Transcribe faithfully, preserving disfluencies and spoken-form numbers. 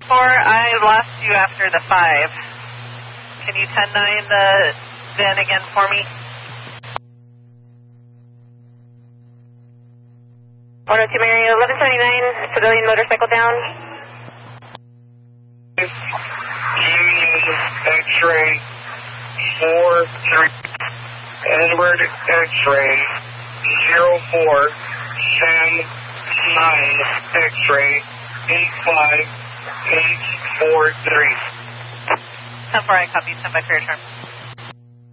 four, I lost you after the five. Can you ten nine the VIN again for me? one oh two Mary, eleven seventy-nine, civilian motorcycle down. Union X-ray four three, Edward X-ray zero four, Sam nine X-ray eight five eight four three. ten four, I copy, stand by for your turn.